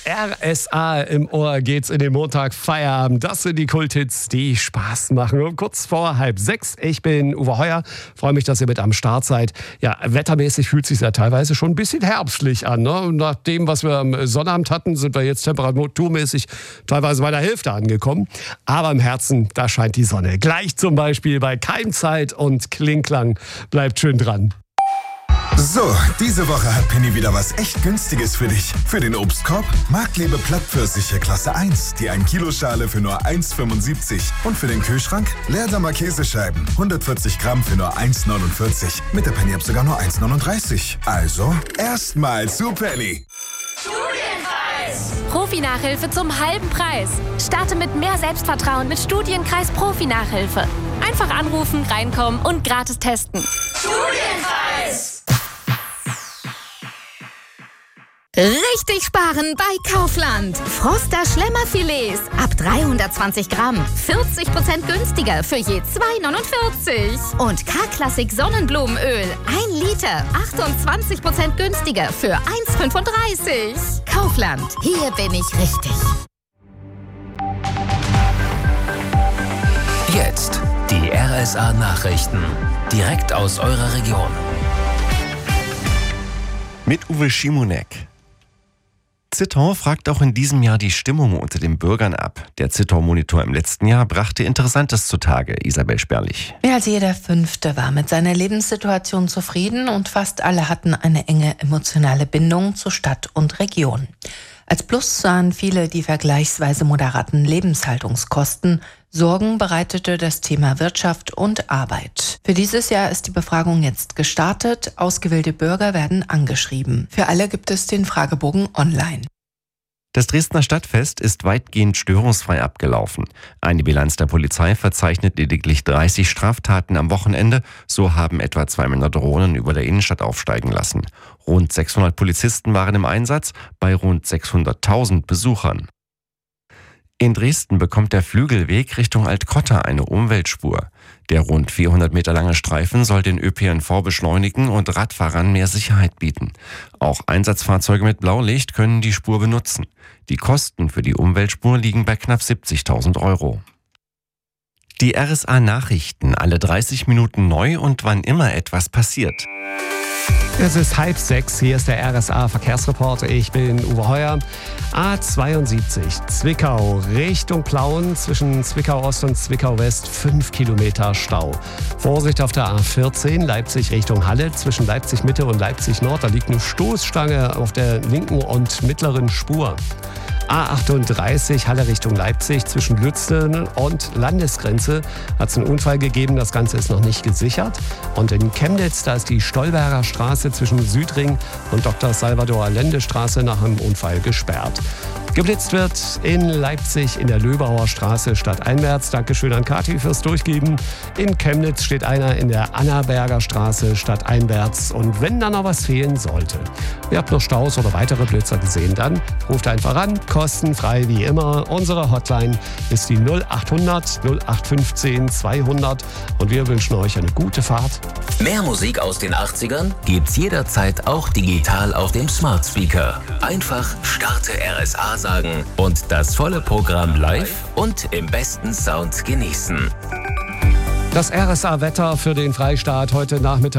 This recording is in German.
RSA im Ohr geht's in den Montag Feierabend. Das sind die Kulthits, die Spaß machen. Um kurz vor 5:30. Ich bin Uwe Heuer. Freue mich, dass ihr mit am Start seid. Ja, wettermäßig fühlt sich ja teilweise schon ein bisschen herbstlich an. Ne? Und nach dem, was wir am Sonnabend hatten, sind wir jetzt temperaturmäßig teilweise bei der Hälfte angekommen. Aber im Herzen, da scheint die Sonne. Gleich zum Beispiel bei Keimzeit und Klingklang. Bleibt schön dran. So, diese Woche hat Penny wieder was echt Günstiges für dich. Für den Obstkorb Marktliebe Plattpfirsiche Klasse 1, die 1-Kilo-Schale für nur 1,75. Und für den Kühlschrank Leerdammer Käsescheiben, 140 Gramm für nur 1,49. Mit der Penny-App sogar nur 1,39. Also, erstmal zu Penny. Studienkreis! Profi-Nachhilfe zum halben Preis. Starte mit mehr Selbstvertrauen mit Studienkreis Profi-Nachhilfe. Einfach anrufen, reinkommen und gratis testen. Studienkreis! Richtig sparen bei Kaufland. Froster Schlemmerfilets ab 320 Gramm. 40% günstiger für je 2,49. Und K-Klassik Sonnenblumenöl 1 Liter. 28% günstiger für 1,35. Kaufland. Hier bin ich richtig. Jetzt die RSA-Nachrichten. Direkt aus eurer Region. Mit Uwe Schimonek. Zittau fragt auch in diesem Jahr die Stimmung unter den Bürgern ab. Der Zittau-Monitor im letzten Jahr brachte Interessantes zutage. Isabel Sperlich. Mehr als jeder Fünfte war mit seiner Lebenssituation zufrieden und fast alle hatten eine enge emotionale Bindung zu Stadt und Region. Als Plus sahen viele die vergleichsweise moderaten Lebenshaltungskosten. Sorgen bereitete das Thema Wirtschaft und Arbeit. Für dieses Jahr ist die Befragung jetzt gestartet. Ausgewählte Bürger werden angeschrieben. Für alle gibt es den Fragebogen online. Das Dresdner Stadtfest ist weitgehend störungsfrei abgelaufen. Eine Bilanz der Polizei verzeichnet lediglich 30 Straftaten am Wochenende. So haben etwa 2 Männer Drohnen über der Innenstadt aufsteigen lassen. Rund 600 Polizisten waren im Einsatz bei rund 600.000 Besuchern. In Dresden bekommt der Flügelweg Richtung Altkotter eine Umweltspur. Der rund 400 Meter lange Streifen soll den ÖPNV beschleunigen und Radfahrern mehr Sicherheit bieten. Auch Einsatzfahrzeuge mit Blaulicht können die Spur benutzen. Die Kosten für die Umweltspur liegen bei knapp 70.000 €. Die RSA-Nachrichten, alle 30 Minuten neu und wann immer etwas passiert. Es ist 5:30, hier ist der RSA-Verkehrsreport. Ich bin Uwe Heuer. A72 Zwickau Richtung Plauen, zwischen Zwickau Ost und Zwickau West 5 Kilometer Stau. Vorsicht auf der A14 Leipzig Richtung Halle, zwischen Leipzig Mitte und Leipzig Nord. Da liegt eine Stoßstange auf der linken und mittleren Spur. A38 Halle Richtung Leipzig, zwischen Lützen und Landesgrenze hat es einen Unfall gegeben. Das Ganze ist noch nicht gesichert. Und in Chemnitz, da ist die Stolberger Straße zwischen Südring und Dr. Salvador Allende Straße nach einem Unfall gesperrt. Geblitzt wird in Leipzig in der Löbauer Straße stadteinwärts. Dankeschön an Kathi fürs Durchgeben. In Chemnitz steht einer in der Annaberger Straße stadteinwärts. Und wenn da noch was fehlen sollte, ihr habt noch Staus oder weitere Blitzer gesehen, dann ruft einfach an. Kostenfrei wie immer. Unsere Hotline ist die 0800 0815 200. Und wir wünschen euch eine gute Fahrt. Mehr Musik aus den 80ern gibt's jederzeit auch digital auf dem Smart Speaker. Einfach starte RSA sagen und das volle Programm live und im besten Sound genießen. Das RSA-Wetter für den Freistaat heute Nachmittag.